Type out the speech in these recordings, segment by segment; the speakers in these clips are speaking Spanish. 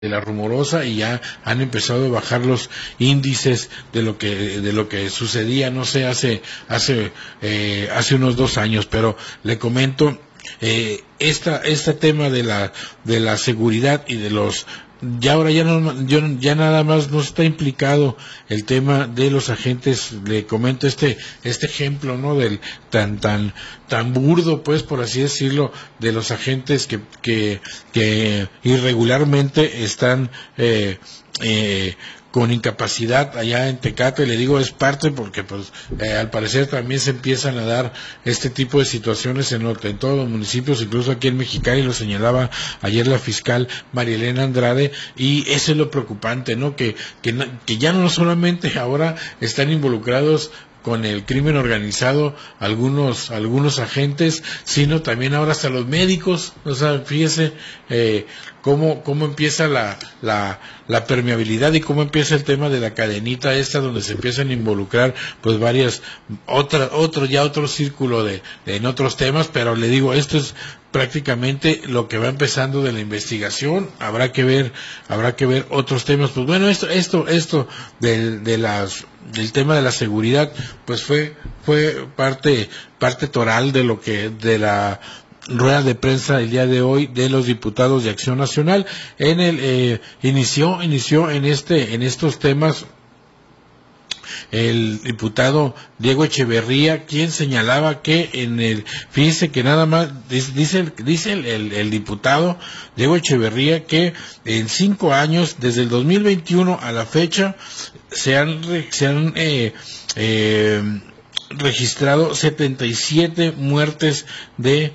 de la rumorosa, y ya han empezado a bajar los índices de lo que sucedía, no sé, hace unos 2 años. Pero le comento, este tema de la seguridad y de los, ya ahora ya nada más no está implicado el tema de los agentes. Le comento este ejemplo, ¿no? Del tan burdo, pues, por así decirlo, de los agentes que irregularmente están con incapacidad allá en Tecate. Le digo, es parte porque pues al parecer también se empiezan a dar este tipo de situaciones en todos los municipios, incluso aquí en Mexicali, lo señalaba ayer la fiscal María Elena Andrade, y eso es lo preocupante, ¿no? Que ya no solamente ahora están involucrados con el crimen organizado algunos agentes, sino también ahora hasta los médicos. O sea, fíjese cómo empieza la permeabilidad, y cómo empieza el tema de la cadenita esta, donde se empiezan a involucrar pues varias otro círculo en otros temas. Pero le digo, esto es prácticamente lo que va empezando de la investigación. Habrá que ver otros temas. Pues bueno, esto del tema de la seguridad, pues fue parte toral de la rueda de prensa el día de hoy de los diputados de Acción Nacional. Inició en estos temas el diputado Diego Echeverría, quien señalaba que fíjese que nada más dice el diputado Diego Echeverría que en 5 años, desde el 2021 a la fecha, se han registrado 77 muertes de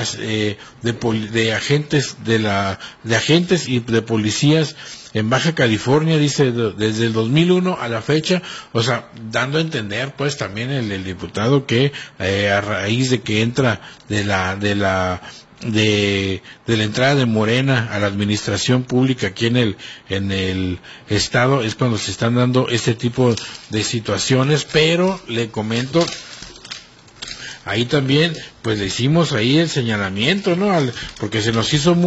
agentes de agentes y de policías en Baja California, dice, desde el 2001 a la fecha. O sea, dando a entender pues también el diputado que a raíz de que entra de la entrada de Morena a la administración pública aquí en el estado, es cuando se están dando este tipo de situaciones. Pero le comento, ahí también pues le hicimos ahí el señalamiento, ¿no? Porque se nos hizo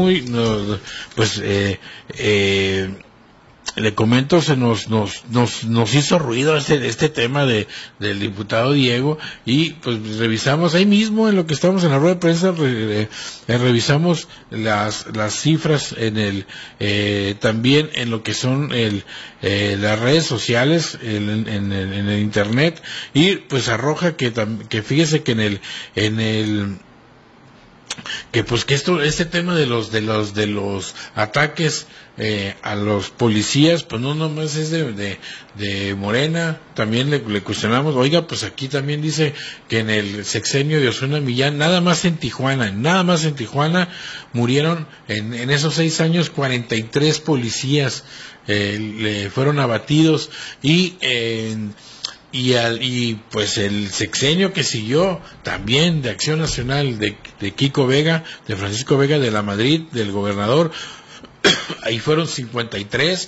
le comento, se nos hizo ruido este tema del diputado Diego, y pues revisamos ahí mismo en lo que estamos en la rueda de prensa, revisamos las cifras también en lo que son las redes sociales, en el internet, y pues arroja que fíjese que este tema de los ataques a los policías, pues no nomás es de Morena. También le cuestionamos, oiga, pues aquí también dice que en el sexenio de Osuna Millán, nada más en Tijuana murieron en esos 6 años 43 policías, le fueron abatidos. Y pues el sexenio que siguió también de Acción Nacional de Kiko Vega, de Francisco Vega de la Madrid, del gobernador, ahí fueron 53.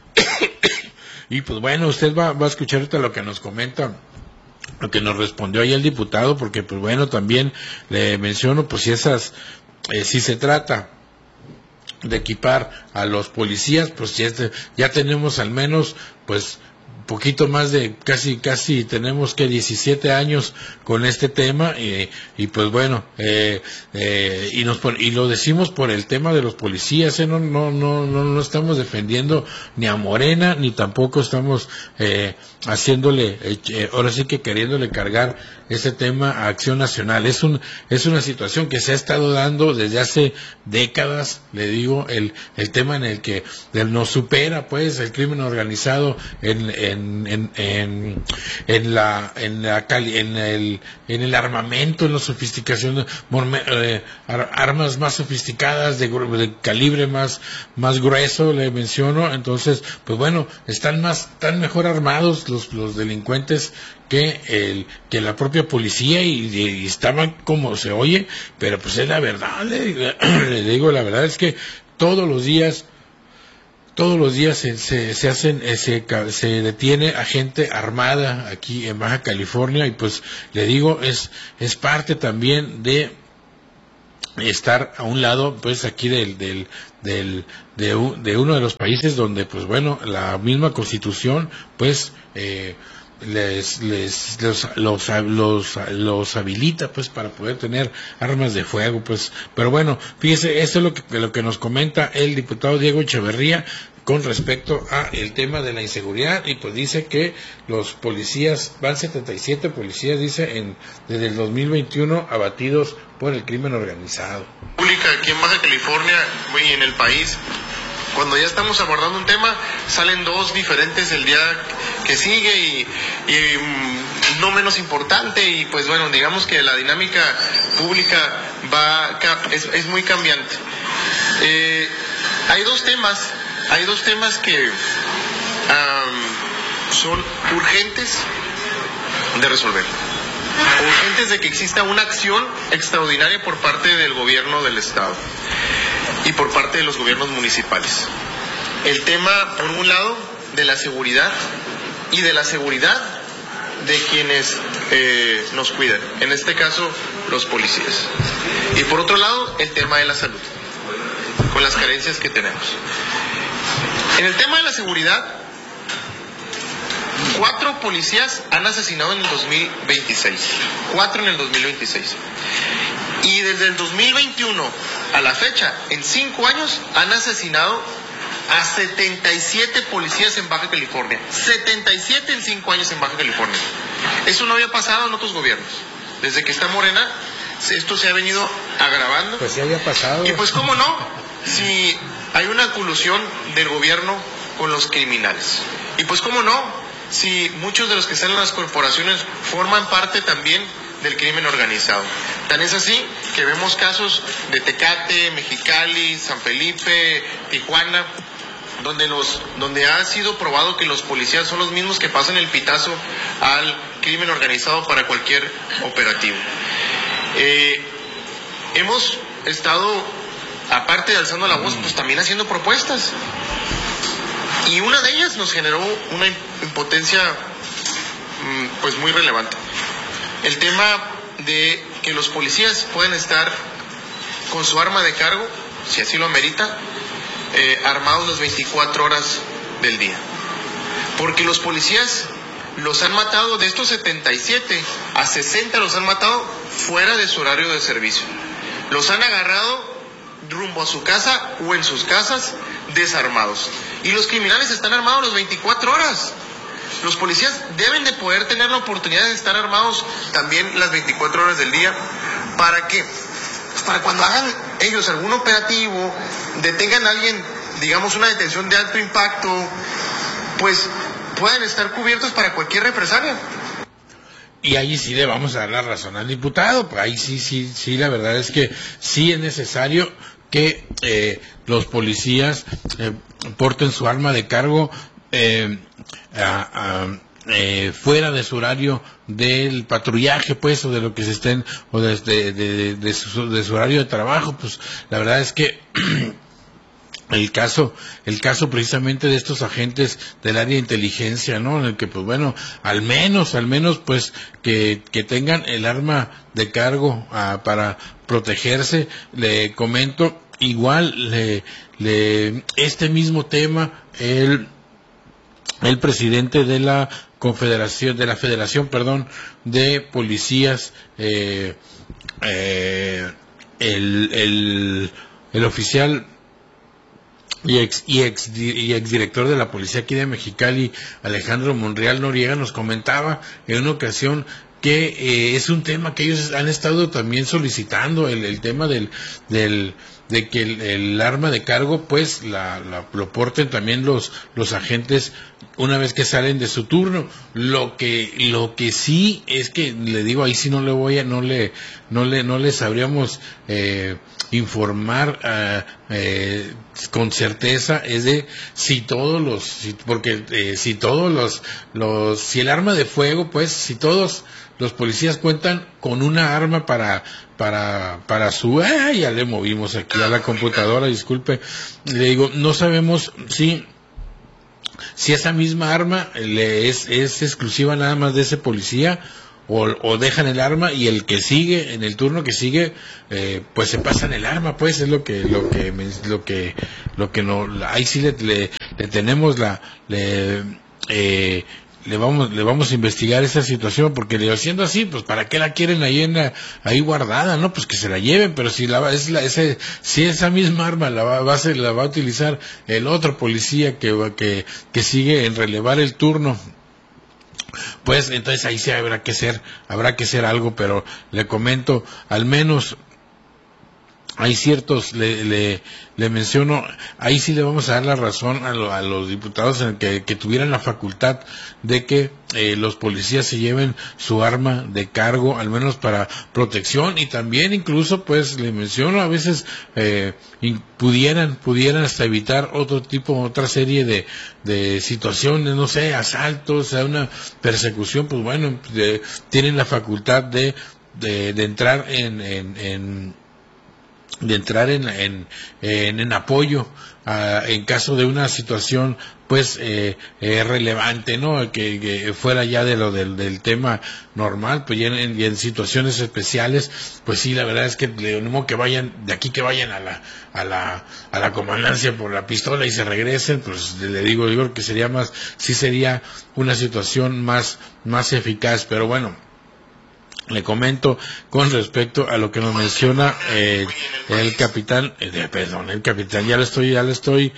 Y pues bueno, usted va a escuchar ahorita lo que nos comenta, lo que nos respondió ahí el diputado, porque pues bueno, también le menciono, pues si se trata de equipar a los policías, pues ya tenemos al menos pues poquito más de casi tenemos que 17 años con este tema, y pues bueno, y lo decimos por el tema de los policías, no estamos defendiendo ni a Morena, ni tampoco estamos haciéndole, ahora sí que queriéndole cargar este tema a Acción Nacional. Es una situación que se ha estado dando desde hace décadas. Le digo, el tema en el que nos supera pues el crimen organizado en el armamento, en la sofisticación, armas más sofisticadas, de calibre más grueso, le menciono. Entonces, pues bueno, están mejor armados los delincuentes que la propia policía, y estaban como se oye, pero pues es la verdad. Le digo, la verdad es que todos los días se detiene a gente armada aquí en Baja California, y pues le digo, es parte también de estar a un lado, pues, aquí de uno de los países donde, pues bueno, la misma Constitución, pues, los habilita, pues, para poder tener armas de fuego, pues. Pero bueno, fíjese, esto es lo que nos comenta el diputado Diego Echeverría con respecto a el tema de la inseguridad, y pues dice que los policías, van 77 policías, dice, desde el 2021 abatidos por el crimen organizado. Pública aquí en Baja California y en el país, cuando ya estamos abordando un tema, salen dos diferentes el día que sigue y no menos importante, y pues bueno, digamos que la dinámica pública es muy cambiante. Hay dos temas que son urgentes de resolver, urgentes de que exista una acción extraordinaria por parte del gobierno del estado y por parte de los gobiernos municipales. El tema, por un lado, de la seguridad y de la seguridad de quienes nos cuidan, en este caso los policías, y por otro lado el tema de la salud, con las carencias que tenemos. En el tema de la seguridad, 4 policías han asesinado en el 2026, 4 en el 2026. Y desde el 2021 a la fecha, en 5 años, han asesinado a 77 policías en Baja California. 77 en 5 años en Baja California. Eso no había pasado en otros gobiernos. Desde que está Morena, esto se ha venido agravando. Pues sí había pasado. Y pues cómo no, si hay una colusión del gobierno con los criminales. Y pues cómo no, si muchos de los que están en las corporaciones forman parte también del crimen organizado. Tan es así que vemos casos de Tecate, Mexicali, San Felipe, Tijuana, donde ha sido probado que los policías son los mismos que pasan el pitazo al crimen organizado para cualquier operativo. Hemos estado, aparte de alzando la voz, pues también haciendo propuestas. Y una de ellas nos generó una impotencia pues muy relevante. El tema de que los policías pueden estar con su arma de cargo, si así lo amerita, armados las 24 horas del día. Porque los policías los han matado, de estos 77, a 60 los han matado fuera de su horario de servicio. Los han agarrado rumbo a su casa o en sus casas desarmados. Y los criminales están armados las 24 horas. Los policías deben de poder tener la oportunidad de estar armados también las 24 horas del día. ¿Para qué? Pues para cuando hagan ellos algún operativo, detengan a alguien, digamos una detención de alto impacto, pues puedan estar cubiertos para cualquier represalia. Y ahí sí le vamos a dar la razón al diputado, pues ahí sí, la verdad es que sí es necesario que los policías porten su arma de cargo fuera de su horario del patrullaje, pues, o de lo que se estén, o de su horario de trabajo. Pues la verdad es que el caso precisamente de estos agentes del área de inteligencia, ¿no? En el que, pues bueno, al menos, pues, que tengan el arma de cargo para protegerse. Le comento, igual, este mismo tema, el presidente de la Federación de Policías, el oficial y exdirector de la policía aquí de Mexicali, Alejandro Monreal Noriega, nos comentaba en una ocasión que es un tema que ellos han estado también solicitando, el tema de que el arma de cargo, pues lo porten también los agentes una vez que salen de su turno. Lo que sí es que, le digo, ahí sí no le sabríamos informar con certeza, es de si si el arma de fuego, pues si todos los policías cuentan con una arma para su... ya le movimos aquí a la computadora, disculpe. Le digo, no sabemos si esa misma arma es exclusiva nada más de ese policía, o dejan el arma y el que sigue, en el turno que sigue, pues se pasan el arma, pues es lo que no, ahí sí le tenemos le vamos a investigar esa situación, porque siendo así, pues para qué la quieren ahí guardada, ¿no? Pues que se la lleven, pero si si esa misma arma la va a utilizar el otro policía que sigue en relevar el turno, pues entonces ahí sí habrá que hacer algo. Pero le comento, al menos hay ciertos, le menciono, ahí sí le vamos a dar la razón a los diputados en que tuvieran la facultad de que los policías se lleven su arma de cargo, al menos para protección, y también incluso, pues le menciono, a veces pudieran hasta evitar otra serie de situaciones, no sé, asaltos, una persecución, pues bueno, tienen la facultad de entrar en apoyo en caso de una situación pues relevante, ¿no? Que fuera ya de lo del tema normal, pues y en situaciones especiales, pues sí, la verdad es que le animo que vayan a la comandancia por la pistola y se regresen. Pues le digo que sería una situación más eficaz. Pero bueno, le comento con respecto a lo que nos menciona el capitán, ya le estoy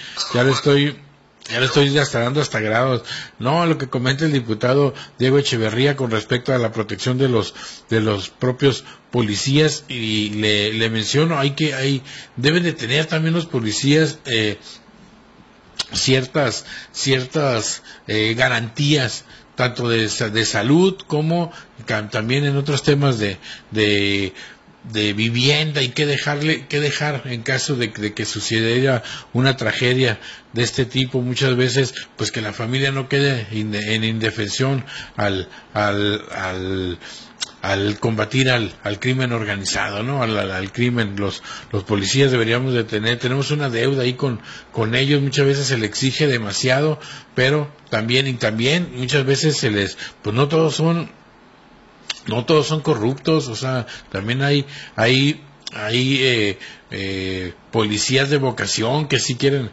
hasta dando hasta grados. No, lo que comenta el diputado Diego Echeverría con respecto a la protección de los propios policías, y le menciono, deben de tener también los policías ciertas garantías, tanto de salud como también en otros temas de vivienda, y que dejar en caso de que sucediera una tragedia de este tipo. Muchas veces pues que la familia no quede en indefensión al combatir al crimen organizado, ¿no? Al crimen. Los policías deberíamos de tenemos una deuda ahí con ellos. Muchas veces se les exige demasiado, pero también muchas veces pues no todos son corruptos. O sea, también hay policías de vocación que sí quieren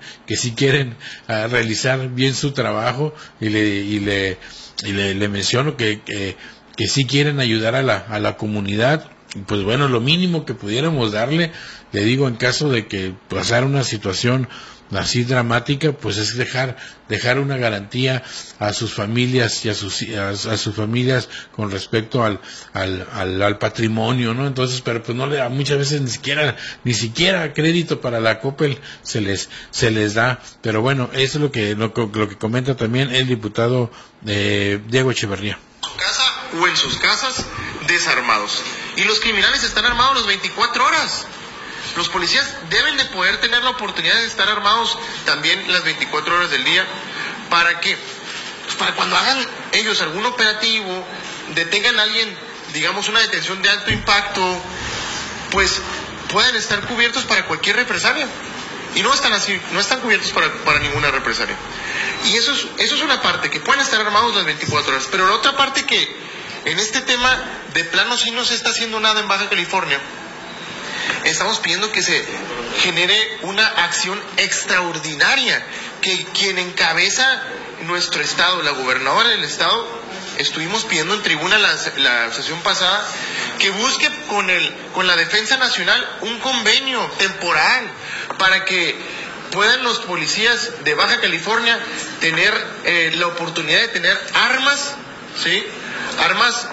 realizar bien su trabajo, y le menciono que sí quieren ayudar a la comunidad. Pues bueno, lo mínimo que pudiéramos darle, le digo, en caso de que pasara una situación así dramática, pues es dejar una garantía a sus familias y a sus familias con respecto al patrimonio, ¿no? Entonces, pero pues muchas veces ni siquiera crédito para la Coppel se les da. Pero bueno, eso es lo que comenta también el diputado Diego Echeverría. Casa o en sus casas desarmados, y los criminales están armados las 24 horas. Los policías deben de poder tener la oportunidad de estar armados también las 24 horas del día. ¿Para qué? Pues para cuando hagan ellos algún operativo, detengan a alguien, digamos una detención de alto impacto, pues puedan estar cubiertos para cualquier represalia. Y no están cubiertos para ninguna represalia. Y eso es una parte, que puedan estar armados las 24 horas. Pero la otra parte, que en este tema de plano sí no se está haciendo nada en Baja California. Estamos pidiendo que se genere una acción extraordinaria, que quien encabeza nuestro estado, la gobernadora del estado, estuvimos pidiendo en tribuna la sesión pasada, que busque con la Defensa Nacional un convenio temporal para que puedan los policías de Baja California tener la oportunidad de tener armas, ¿sí? Armas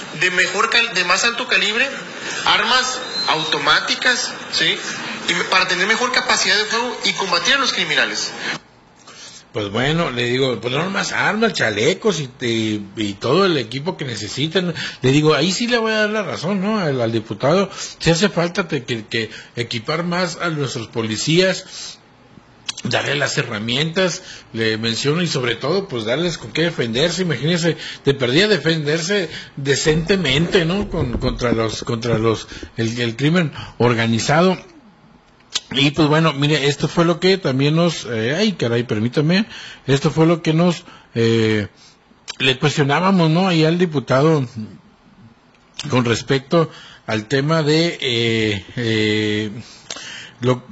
de más alto calibre, armas automáticas, ¿sí? Y para tener mejor capacidad de fuego y combatir a los criminales. Pues bueno, le digo, pues no más armas, chalecos y todo el equipo que necesitan. Le digo, ahí sí le voy a dar la razón, ¿no? Al diputado, si hace falta que equipar más a nuestros policías, darle las herramientas, le menciono, y sobre todo pues darles con qué defenderse. Imagínense, de perdida defenderse decentemente, ¿no? Contra el crimen organizado. Y pues bueno, mire, esto fue lo que también esto fue lo que le cuestionábamos, ¿no? Ahí al diputado con respecto al tema de lo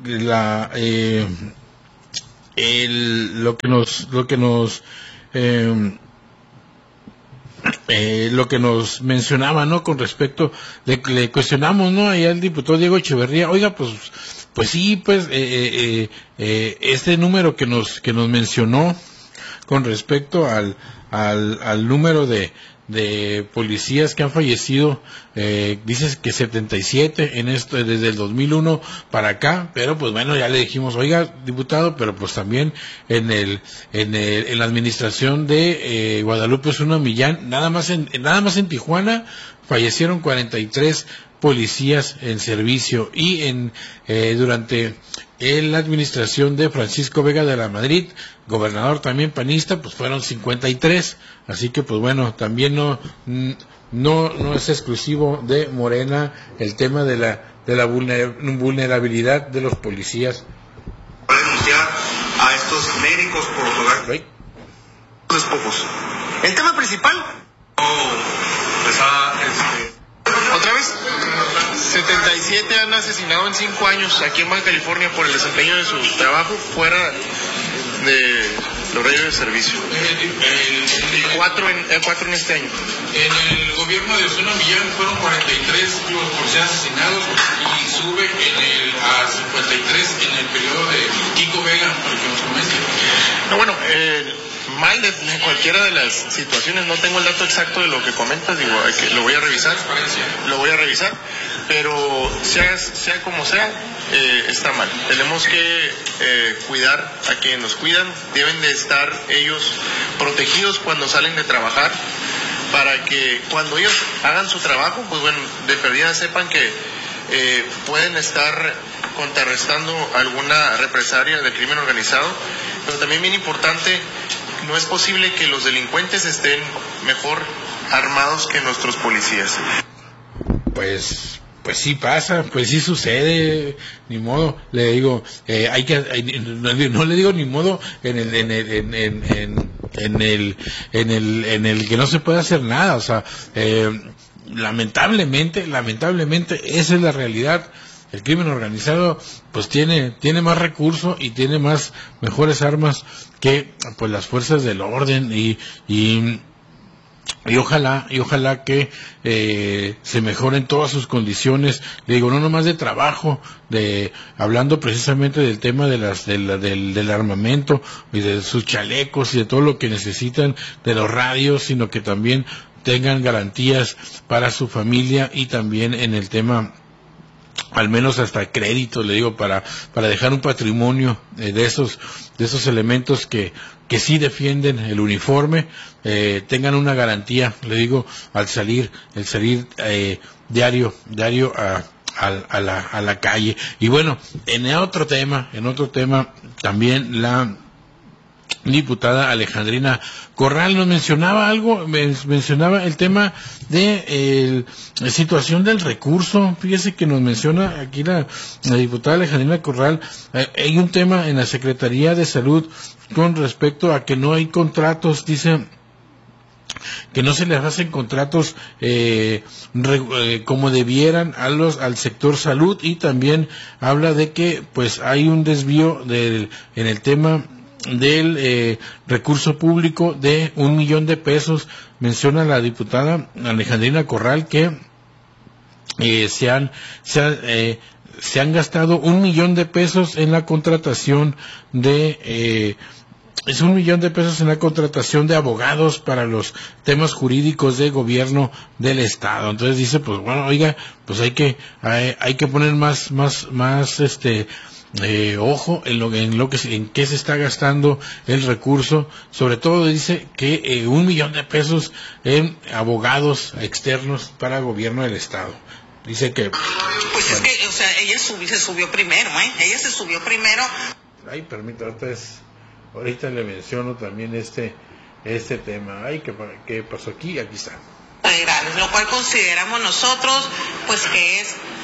que nos mencionaba, ¿no? Con respecto, le cuestionamos, ¿no? Ahí al diputado Diego Echeverría, oiga, pues sí, pues este número que nos mencionó con respecto al número de policías que han fallecido, dices que 77 en esto desde el 2001 para acá, pero pues bueno, ya le dijimos, oiga, diputado, pero pues también en la administración de Guadalupe Osuna Millán, nada más en Tijuana fallecieron 43 policías en servicio, y durante la administración de Francisco Vega de la Madrid, gobernador también panista, pues fueron 53, así que pues bueno, también no es exclusivo de Morena el tema de la vulnerabilidad de los policías. Denunciar a estos médicos por otorgar despojos. El tema principal, otra vez, 77 han asesinado en 5 años aquí en Baja California por el desempeño de su trabajo fuera de los radios de servicio. Y 4 en este año. En el gobierno de Osuna Millán fueron 43 los policías asesinados y sube a 53 en el periodo de Kiko Vega, para que nos comente. No, bueno, mal de cualquiera de las situaciones, no tengo el dato exacto de lo que comentas, digo, lo voy a revisar, pero sea como sea, está mal. Tenemos que cuidar a quienes nos cuidan, deben de estar ellos protegidos cuando salen de trabajar, para que cuando ellos hagan su trabajo, pues bueno, de perdida sepan que pueden estar contrarrestando alguna represalia del crimen organizado, pero también bien importante, no es posible que los delincuentes estén mejor armados que nuestros policías. Pues sí pasa, pues sí sucede, ni modo, le digo, no le digo ni modo en el que no se puede hacer nada, o sea, lamentablemente esa es la realidad. El crimen organizado pues tiene más recursos y tiene mejores armas que pues las fuerzas del orden, y ojalá que se mejoren todas sus condiciones, le digo, no nomás de trabajo, hablando precisamente del tema del armamento y de sus chalecos y de todo lo que necesitan, de los radios, sino que también tengan garantías para su familia, y también en el tema, al menos hasta crédito, le digo, para dejar un patrimonio de esos elementos que sí defienden el uniforme, tengan una garantía, le digo, al salir diario a la calle. Y bueno, en otro tema también la diputada Alejandrina Corral nos mencionaba el tema de la situación del recurso. Fíjese que nos menciona aquí la diputada Alejandrina Corral, hay un tema en la Secretaría de Salud con respecto a que no hay contratos, dice que no se les hacen contratos como debieran al sector salud, y también habla de que pues hay un desvío en el tema del recurso público de $1 millón. Menciona la diputada Alejandrina Corral que se han gastado $1 millón en la contratación es $1 millón en la contratación de abogados para los temas jurídicos de gobierno del estado. Entonces dice, pues bueno, oiga, pues hay que poner más ojo en qué se está gastando el recurso. Sobre todo dice que $1 millón en abogados externos para el gobierno del estado. Dice que pues bueno. Es que, o sea, ella se subió primero, Ay, permítame, ahorita le menciono también este tema. Ay, ¿qué pasó aquí? Aquí está. Lo cual consideramos nosotros pues que es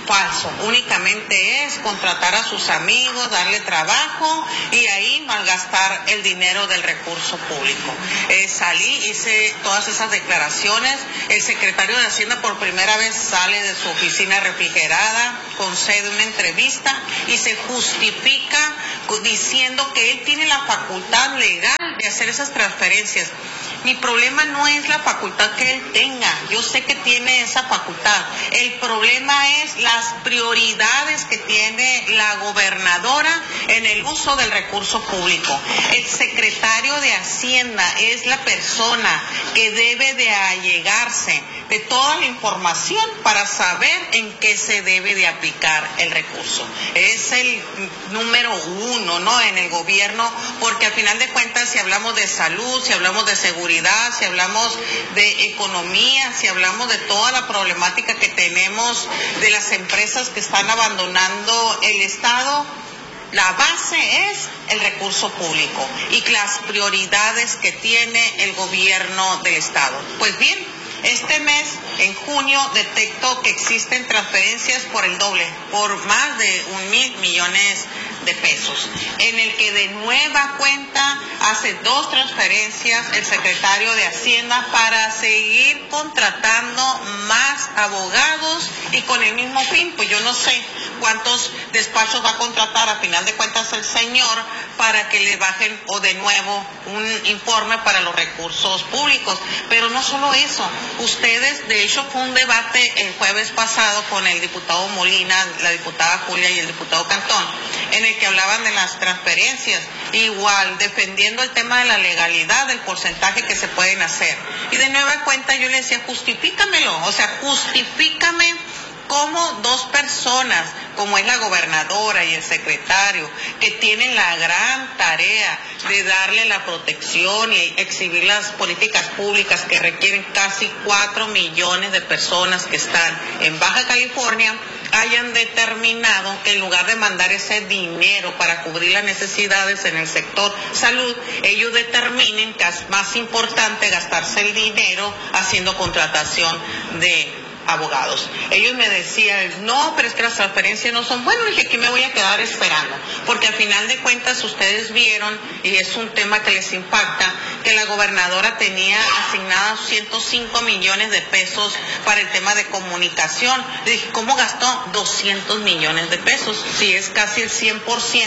falso, únicamente es contratar a sus amigos, darle trabajo y ahí malgastar el dinero del recurso público. Salí, hice todas esas declaraciones, el secretario de Hacienda por primera vez sale de su oficina refrigerada, concede una entrevista y se justifica diciendo que él tiene la facultad legal de hacer esas transferencias. Mi problema no es la facultad que él tenga, yo sé que tiene esa facultad. El problema es las prioridades que tiene la gobernadora en el uso del recurso público. El secretario de Hacienda es la persona que debe de allegarse de toda la información para saber en qué se debe de aplicar el recurso. Es el número uno, ¿no?, en el gobierno, porque al final de cuentas, si hablamos de salud, si hablamos de seguridad, si hablamos de economía, si hablamos de toda la problemática que tenemos de las empresas que están abandonando el Estado, la base es el recurso público y las prioridades que tiene el gobierno del Estado. Pues bien, este mes, en junio, detecto que existen transferencias por el doble, por más de 1,000 millones de pesos, en el que de nueva cuenta hace 2 transferencias el secretario de Hacienda para seguir contratando más abogados y con el mismo fin. Pues yo no sé cuántos despachos va a contratar a final de cuentas el señor para que le bajen o de nuevo un informe para los recursos públicos. Pero no solo eso, ustedes, de hecho fue un debate el jueves pasado con el diputado Molina, la diputada Julia y el diputado Cantón, en el que hablaban de las transferencias, igual defendiendo el tema de la legalidad, del porcentaje que se pueden hacer. Y de nueva cuenta yo le decía, justifícamelo, o sea, justifícame cómo 2 personas, como es la gobernadora y el secretario, que tienen la gran tarea de darle la protección y exhibir las políticas públicas que requieren casi 4 millones de personas que están en Baja California, hayan determinado que en lugar de mandar ese dinero para cubrir las necesidades en el sector salud, ellos determinen que es más importante gastarse el dinero haciendo contratación de abogados. Ellos me decían, no, pero es que las transferencias no son buenas. Dije, aquí me voy a quedar esperando, porque al final de cuentas ustedes vieron, y es un tema que les impacta, que la gobernadora tenía asignados 105 millones de pesos para el tema de comunicación. Le dije, ¿cómo gastó 200 millones de pesos? Si es casi el 100%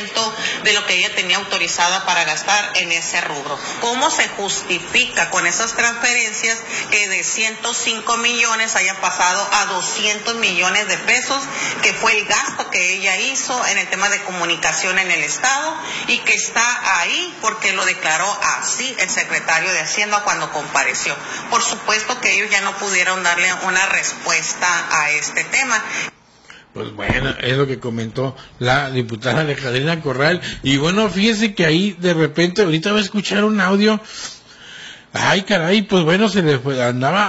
de lo que ella tenía autorizada para gastar en ese rubro. ¿Cómo se justifica con esas transferencias que de 105 millones hayan pasado a 200 millones de pesos, que fue el gasto que ella hizo en el tema de comunicación en el Estado y que está ahí porque lo declaró así el secretario de Hacienda cuando compareció? Por supuesto que ellos ya no pudieron darle una respuesta a este tema. Pues bueno, es lo que comentó la diputada Alejandrina Corral. Y bueno, fíjese que ahí de repente, ahorita va a escuchar un audio. Ay, caray, pues bueno, se le fue,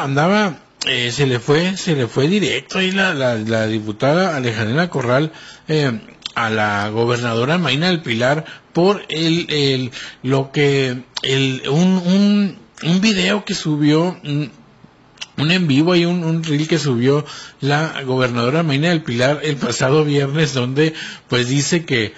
se le fue directo ahí la diputada Alejandrina Corral a la gobernadora Mayna del Pilar por un video que subió, un en vivo y un reel que subió la gobernadora Mayna del Pilar el pasado viernes, donde pues dice que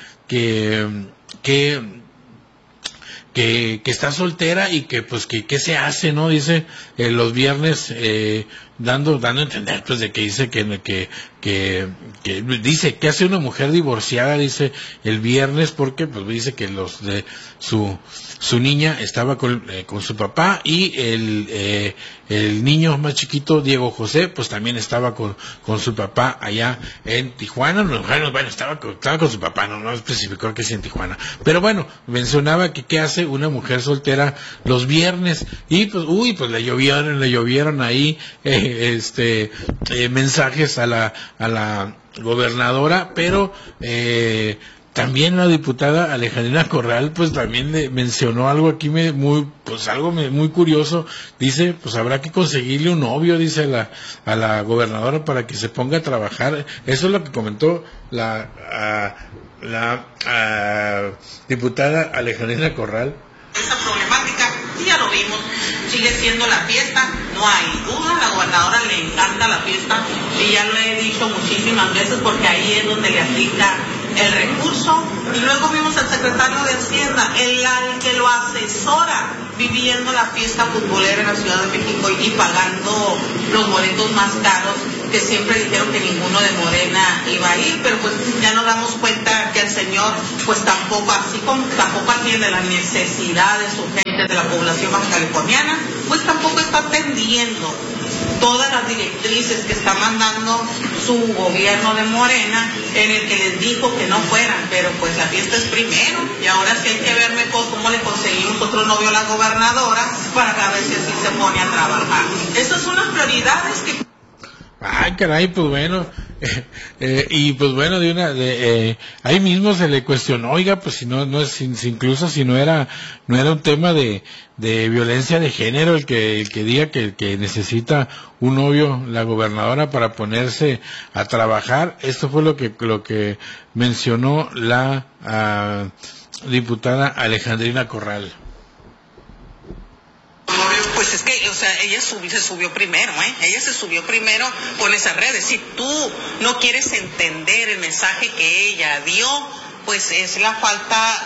está soltera y que pues que se hace, ¿no? Dice los viernes dando a entender pues de que dice que dice que hace una mujer divorciada, dice el viernes, porque pues dice que los de su niña estaba con su papá y el niño más chiquito, Diego José, pues también estaba con su papá allá en Tijuana. Bueno, estaba con su papá, no especificó que sí en Tijuana, pero bueno, mencionaba que qué hace una mujer soltera los viernes. Y pues pues le llovieron ahí mensajes a la gobernadora, pero también la diputada Alejandrina Corral pues también mencionó algo aquí muy curioso. Dice, pues habrá que conseguirle un novio, dice a la gobernadora, para que se ponga a trabajar. Eso es lo que comentó la diputada Alejandrina Corral. Esa problemática, y ya lo vimos, sigue siendo la fiesta, no hay duda, a la gobernadora le encanta la fiesta y ya lo he dicho muchísimas veces porque ahí es donde le aplica el recurso. Y luego vimos al secretario de Hacienda, el que lo asesora, viviendo la fiesta futbolera en la Ciudad de México y pagando los boletos más caros, que siempre dijeron que ninguno de Morena iba a ir, pero pues ya nos damos cuenta que el señor pues tampoco, así como tampoco atiende las necesidades urgentes de la población baja californiana, pues tampoco está atendiendo todas las directrices que está mandando su gobierno de Morena, en el que les dijo que no fueran, pero pues la fiesta es primero, y ahora sí hay que ver mejor cómo le conseguimos otro novio a la gobernadora para ver si así se pone a trabajar. Esas son las prioridades que... Ay, caray, pues bueno, y pues bueno, ahí mismo se le cuestionó, oiga, pues si no es, incluso si no era un tema de violencia de género el que diga que necesita un novio la gobernadora para ponerse a trabajar. Esto fue lo que mencionó la diputada Alejandrina Corral. Pues es que, o sea, ella se subió primero, ella se subió primero con esas redes. Si tú no quieres entender el mensaje que ella dio, pues es la falta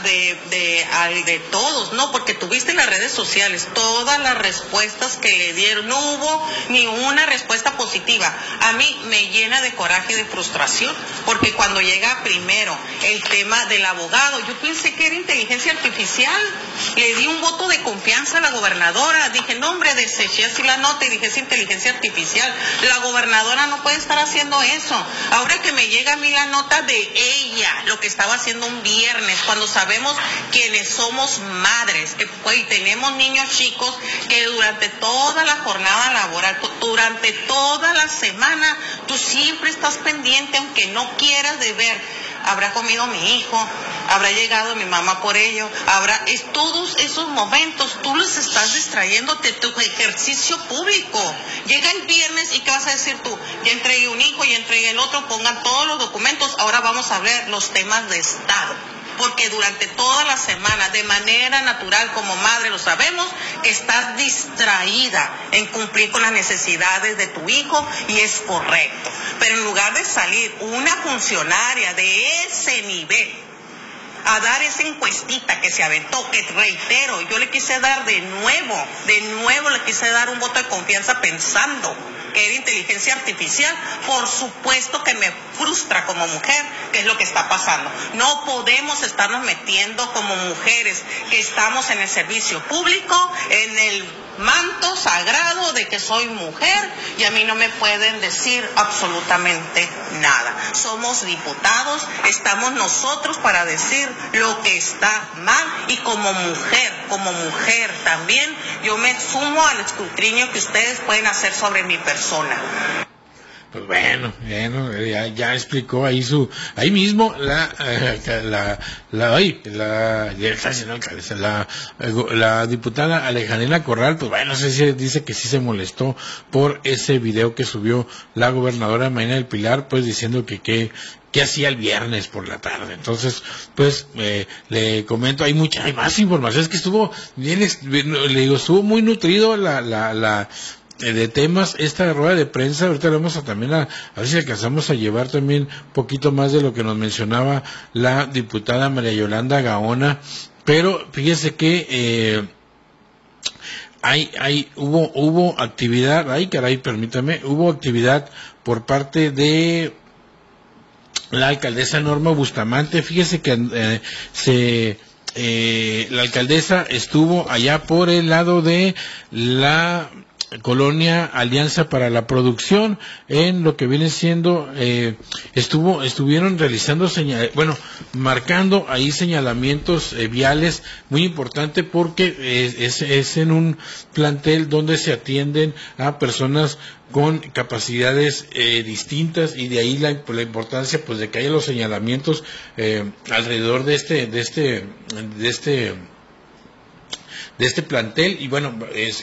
de todos, ¿no? Porque tuviste en las redes sociales todas las respuestas que le dieron, no hubo ni una respuesta positiva. A mí me llena de coraje y de frustración, porque cuando llega primero el tema del abogado, yo pensé que era inteligencia artificial, le di un voto de confianza a la gobernadora, dije, no hombre, deseché así la nota y dije, es inteligencia artificial, la gobernadora no puede estar haciendo eso. Ahora que me llega a mí la nota de ella, lo que estaba haciendo un viernes, cuando sabemos quienes somos madres, que pues, tenemos niños chicos, que durante toda la jornada laboral, durante toda la semana, tú siempre estás pendiente, aunque no quieras, de ver, habrá comido mi hijo, habrá llegado mi mamá por ello, todos esos momentos tú los estás distrayéndote de tu ejercicio público. Llega el viernes y ¿qué vas a decir tú? Ya entregué un hijo, ya entregué el otro, pongan todos los documentos, ahora vamos a ver los temas de Estado. Porque durante toda la semana, de manera natural, como madre lo sabemos, que estás distraída en cumplir con las necesidades de tu hijo, y es correcto. Pero en lugar de salir una funcionaria de ese nivel a dar esa encuestita que se aventó, que reitero, yo le quise dar de nuevo le quise dar un voto de confianza pensando que era inteligencia artificial, por supuesto que me frustra como mujer, que es lo que está pasando. No podemos estarnos metiendo como mujeres que estamos en el servicio público, en el manto sagrado de que soy mujer, y a mí no me pueden decir absolutamente nada. Somos diputados, estamos nosotros para decir lo que está mal, y como mujer también, yo me sumo al escrutinio que ustedes pueden hacer sobre mi persona. Pues bueno, ya explicó ahí mismo la diputada Alejandrina Corral. Pues bueno, no sé si dice que sí se molestó por ese video que subió la gobernadora Marina del Pilar, pues diciendo que hacía el viernes por la tarde. Entonces, pues le comento, hay más información, es que estuvo muy nutrido de temas esta rueda de prensa. Ahorita vamos también a ver si alcanzamos a llevar también un poquito más de lo que nos mencionaba la diputada María Yolanda Gaona, pero fíjese que hubo actividad, hubo actividad por parte de la alcaldesa Norma Bustamante. Fíjese que la alcaldesa estuvo allá por el lado de la colonia Alianza para la Producción, en lo que viene siendo, estuvieron realizando marcando ahí señalamientos viales, muy importante porque es en un plantel donde se atienden a personas con capacidades distintas, y de ahí la importancia pues de que haya los señalamientos alrededor de este plantel. Y bueno,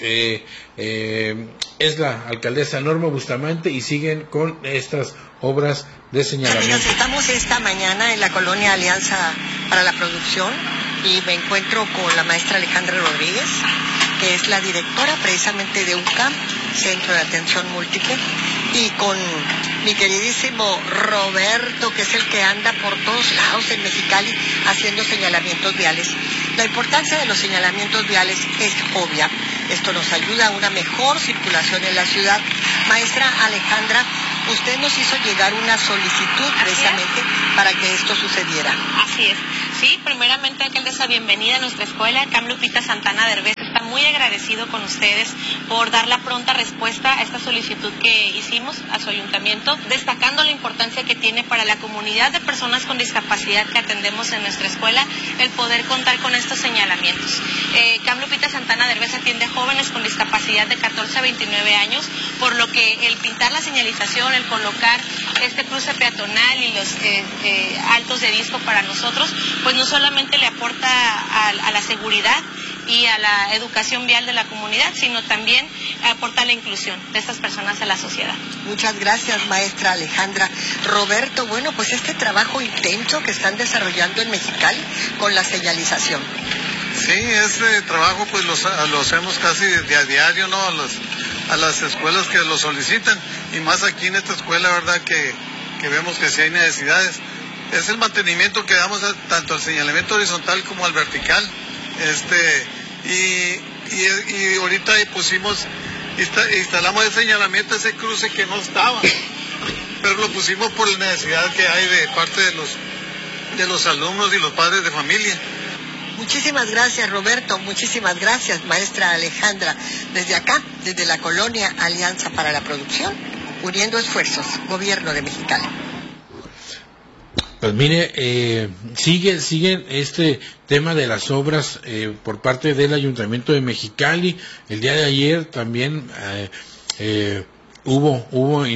es la alcaldesa Norma Bustamante y siguen con estas obras de señalamiento. Estamos esta mañana en la colonia Alianza para la Producción y me encuentro con la maestra Alejandra Rodríguez, que es la directora precisamente de UCAM, Centro de Atención Múltiple, y con mi queridísimo Roberto, que es el que anda por todos lados en Mexicali haciendo señalamientos viales. La importancia de los señalamientos viales es obvia. Esto nos ayuda a una mejor circulación en la ciudad. Maestra Alejandra, usted nos hizo llegar una solicitud precisamente para que esto sucediera. Así es. Sí, primeramente hay que darles la bienvenida a nuestra escuela. CAM Lupita Santana Derbez está muy agradecido con ustedes por dar la pronta respuesta a esta solicitud que hicimos a su ayuntamiento, destacando la importancia que tiene para la comunidad de personas con discapacidad que atendemos en nuestra escuela el poder contar con estos señalamientos. CAM Lupita Santana Derbez atiende a jóvenes con discapacidad de 14 a 29 años, por lo que el pintar la señalización, el colocar este cruce peatonal y los altos de disco para nosotros, pues no solamente le aporta a la seguridad y a la educación vial de la comunidad, sino también aporta la inclusión de estas personas a la sociedad. Muchas gracias, maestra Alejandra. Roberto, bueno, pues este trabajo intenso que están desarrollando en Mexicali con la señalización. Sí, este trabajo pues lo hacemos casi a diario, ¿no? A las escuelas que lo solicitan, y más aquí en esta escuela, ¿verdad? Que vemos que sí hay necesidades. Es el mantenimiento que damos tanto al señalamiento horizontal como al vertical. Y ahorita instalamos el señalamiento, ese cruce que no estaba, pero lo pusimos por la necesidad que hay de parte de los alumnos y los padres de familia. Muchísimas gracias, Roberto. Muchísimas gracias, maestra Alejandra. Desde acá, desde la colonia Alianza para la Producción, uniendo esfuerzos, Gobierno de Mexicali. Pues mire, sigue este tema de las obras por parte del Ayuntamiento de Mexicali. El día de ayer también hubo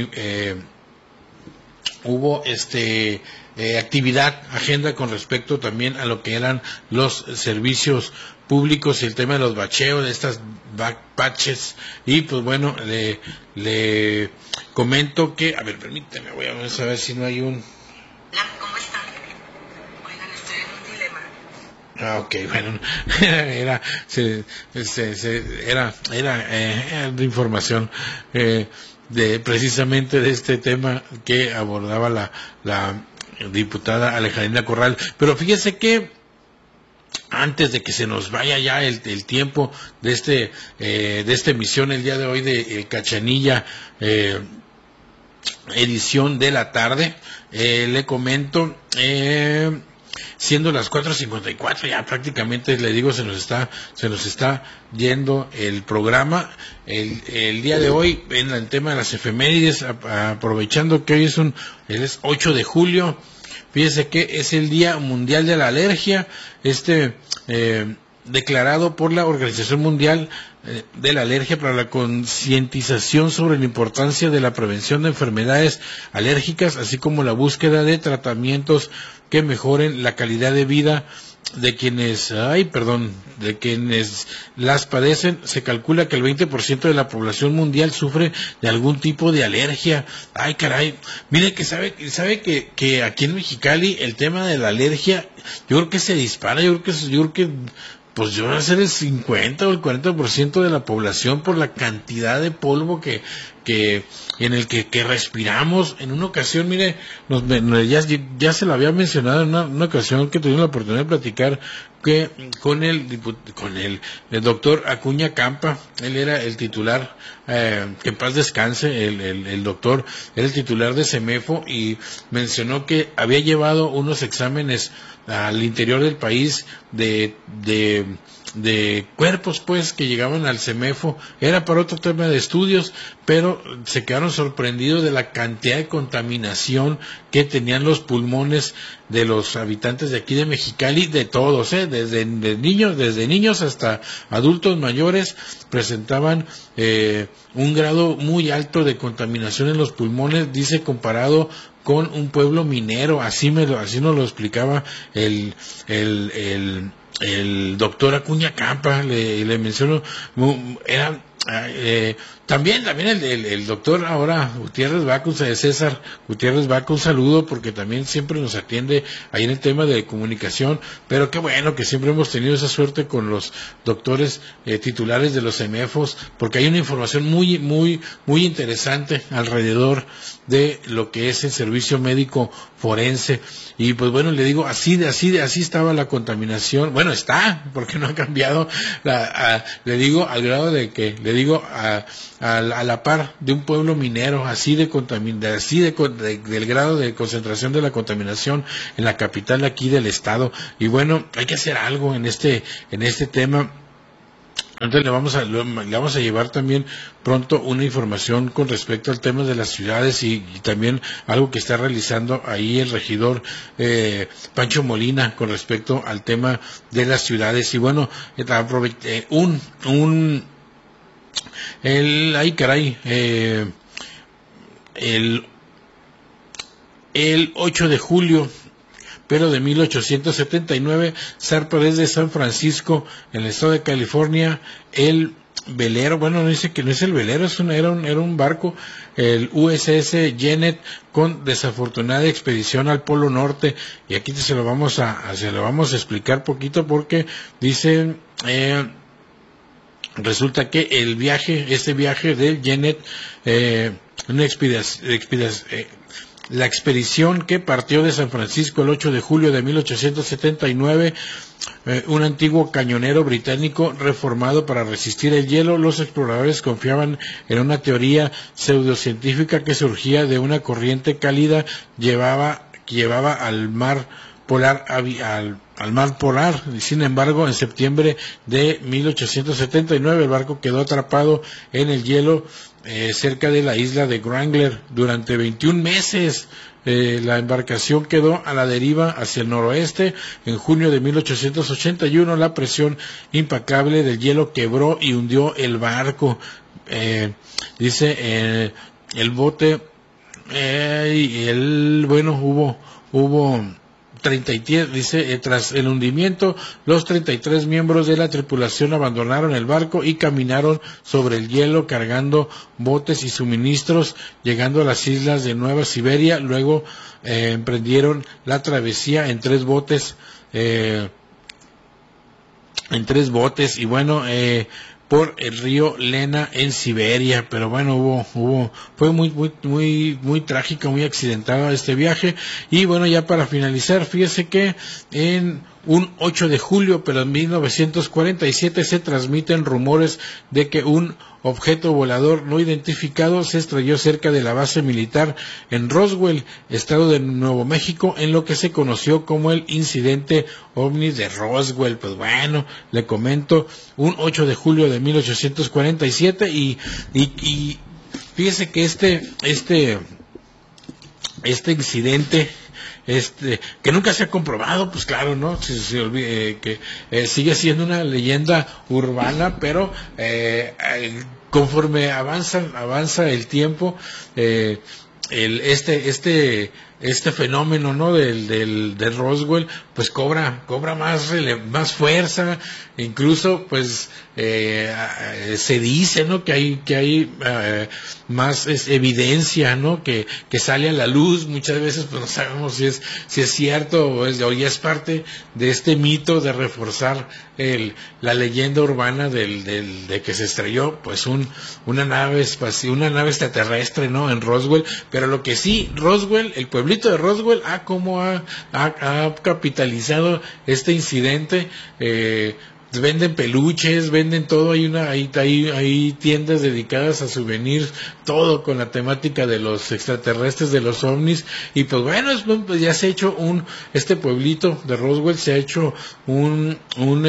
actividad, agenda con respecto también a lo que eran los servicios públicos y el tema de los bacheos, de estas baches. Y pues bueno, le comento que, a ver, permíteme, voy a ver si no hay un... ¿Cómo están? Oigan, estoy en un dilema. Ok, bueno, era de información precisamente de este tema que abordaba la diputada Alejandra Corral. Pero fíjese que antes de que se nos vaya ya el tiempo de esta emisión el día de hoy de Cachanilla, edición de la tarde, le comento, siendo las 4:54, ya prácticamente le digo se nos está yendo el programa. El día de hoy en el tema de las efemérides, aprovechando que hoy es 8 de julio, fíjese que es el Día Mundial de la Alergia, declarado por la Organización Mundial de la Alergia para la concientización sobre la importancia de la prevención de enfermedades alérgicas, así como la búsqueda de tratamientos que mejoren la calidad de vida de quienes las padecen. Se calcula que el 20% de la población mundial sufre de algún tipo de alergia. Ay, caray. Mire que sabe que aquí en Mexicali el tema de la alergia, yo creo que se dispara, yo creo que pues yo voy a ser el 50 o el 40% de la población por la cantidad de polvo que en el que respiramos. En una ocasión, mire, ya se lo había mencionado en una ocasión que tuvimos la oportunidad de platicar que con el doctor Acuña Campa. Él era el titular, que en paz descanse, el doctor era el titular de CEMEFO, y mencionó que había llevado unos exámenes al interior del país de cuerpos pues que llegaban al CEMEFO, era para otro tema de estudios, pero se quedaron sorprendidos de la cantidad de contaminación que tenían los pulmones de los habitantes de aquí de Mexicali, de todos, desde niños hasta adultos mayores, presentaban un grado muy alto de contaminación en los pulmones, dice, comparado con un pueblo minero. Así nos lo explicaba el doctor Acuña Campa. Le menciono, También el doctor ahora Gutiérrez Vaca, César Gutiérrez Vaca, un saludo, porque también siempre nos atiende ahí en el tema de comunicación, pero qué bueno que siempre hemos tenido esa suerte con los doctores titulares de los CEMEFOS, porque hay una información muy interesante alrededor de lo que es el servicio médico forense. Y pues bueno, le digo, así estaba la contaminación. Bueno, está, porque no ha cambiado. Le digo al grado de que, le digo a la par de un pueblo minero, del grado de concentración de la contaminación en la capital aquí del estado. Y bueno, hay que hacer algo en este tema. Entonces le vamos a llevar también pronto una información con respecto al tema de las ciudades y también algo que está realizando ahí el regidor Pancho Molina con respecto al tema de las ciudades. Y bueno, el 8 de julio pero de 1879, zarpa desde San Francisco, en el estado de California, el velero, bueno, no dice que no es el velero, era un barco, el USS Janet, con desafortunada expedición al Polo Norte, y aquí se lo vamos a explicar poquito, porque dice, resulta que este viaje del Janet, la expedición que partió de San Francisco el 8 de julio de 1879, un antiguo cañonero británico reformado para resistir el hielo, los exploradores confiaban en una teoría pseudocientífica que surgía de una corriente cálida que llevaba al mar polar, Sin embargo, en septiembre de 1879 el barco quedó atrapado en el hielo cerca de la isla de Wrangler durante 21 meses. La embarcación quedó a la deriva hacia el noroeste. En junio de 1881 la presión implacable del hielo quebró y hundió el barco. Dice el bote, hubo 33, dice, tras el hundimiento, los 33 miembros de la tripulación abandonaron el barco y caminaron sobre el hielo cargando botes y suministros, llegando a las islas de Nueva Siberia. Luego emprendieron la travesía en tres botes, y bueno, por el río Lena en Siberia. Pero bueno, fue muy trágico, muy accidentado este viaje. Y bueno, ya para finalizar, fíjese que en un 8 de julio, pero en 1947, se transmiten rumores de que un objeto volador no identificado se estrelló cerca de la base militar en Roswell, estado de Nuevo México, en lo que se conoció como el incidente ovni de Roswell. Pues bueno, le comento, un 8 de julio de 1847, y fíjese que este incidente, que nunca se ha comprobado, pues claro, ¿no? Que sigue siendo una leyenda urbana, pero conforme avanza el tiempo, este fenómeno, ¿no? del Roswell, pues cobra más fuerza. Incluso pues se dice, ¿no? que hay más evidencia, ¿no? que sale a la luz. Muchas veces pues no sabemos si es cierto o ya es parte de este mito de reforzar la leyenda urbana de que se estrelló pues una nave extraterrestre, ¿no? en Roswell. Pero lo que sí, Roswell, el pueblito de Roswell, cómo ha capitalizado este incidente. Venden peluches, venden todo, hay tiendas dedicadas a souvenirs, todo con la temática de los extraterrestres, de los ovnis. Y pues bueno, pues ya se ha hecho este pueblito de Roswell se ha hecho un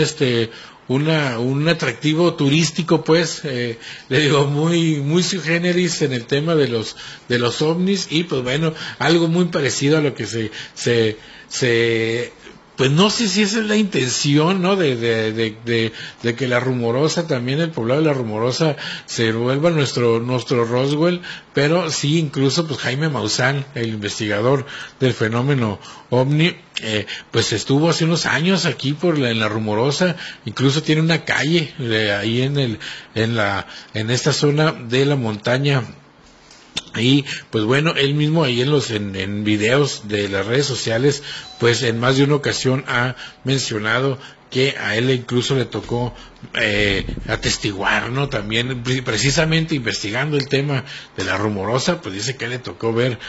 atractivo turístico, pues, le digo, muy sui generis en el tema de los ovnis. Y pues bueno, algo muy parecido a lo que se pues no sé si esa es la intención, ¿no? De que la Rumorosa, también el poblado de la Rumorosa, se vuelva nuestro Roswell, pero sí, incluso pues Jaime Maussan, el investigador del fenómeno OVNI, pues estuvo hace unos años aquí en la Rumorosa, incluso tiene una calle ahí en esta zona de la montaña. Y pues bueno, él mismo ahí en videos de las redes sociales, pues en más de una ocasión ha mencionado que a él incluso le tocó atestiguar, ¿no? También precisamente investigando el tema de la Rumorosa, pues dice que le tocó ver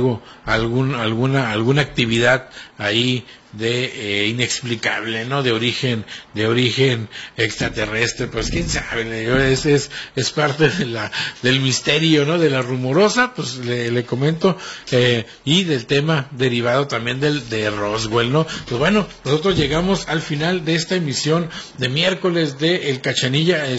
alguna actividad ahí de inexplicable, ¿no? De origen extraterrestre, pues quién sabe, es parte del misterio, ¿no? De la Rumorosa, pues le comento, y del tema derivado también de Roswell, ¿no? Pues bueno, nosotros llegamos al final de esta emisión de miércoles de El Cachanilla.